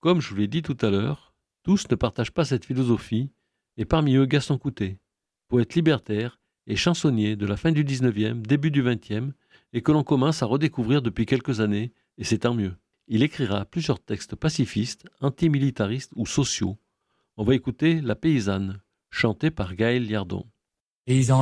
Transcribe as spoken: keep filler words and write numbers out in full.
Comme je vous l'ai dit tout à l'heure, tous ne partagent pas cette philosophie, et parmi eux Gaston Coutet, poète libertaire et chansonnier de la fin du dix-neuvième, début du vingtième, et que l'on commence à redécouvrir depuis quelques années, et c'est tant mieux. Il écrira plusieurs textes pacifistes, antimilitaristes ou sociaux. On va écouter La paysanne, chantée par Gaël Liardon. Paysan